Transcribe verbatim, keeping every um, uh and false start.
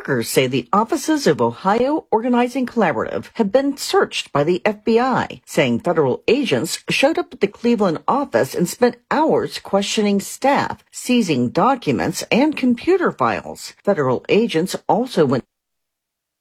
Workers say the offices of Ohio Organizing Collaborative have been searched by the F B I, saying federal agents showed up at the Cleveland office and spent hours questioning staff, seizing documents and computer files. Federal agents also went